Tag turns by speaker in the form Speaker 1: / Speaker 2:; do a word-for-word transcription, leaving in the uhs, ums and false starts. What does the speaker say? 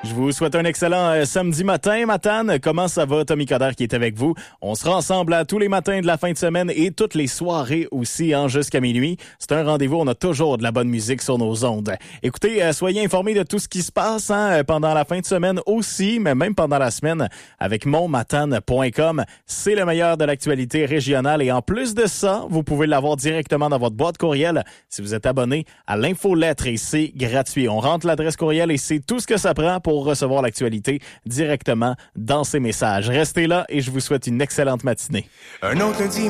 Speaker 1: Je vous souhaite un excellent euh, samedi matin, Matane. Comment ça va? Tommy Coderre qui est avec vous. On sera ensemble à tous les matins de la fin de semaine et toutes les soirées aussi, hein, jusqu'à minuit. C'est un rendez-vous, on a toujours de la bonne musique sur nos ondes. Écoutez, euh, soyez informés de tout ce qui se passe hein, pendant la fin de semaine aussi, mais même pendant la semaine avec mon matane point com. C'est le meilleur de l'actualité régionale et en plus de ça, vous pouvez l'avoir directement dans votre boîte courriel si vous êtes abonné à l'infolettre et c'est gratuit. On rentre l'adresse courriel et c'est tout ce que ça prend pour pour recevoir l'actualité directement dans ces messages. Restez là et je vous souhaite une excellente matinée.
Speaker 2: Un autre lundi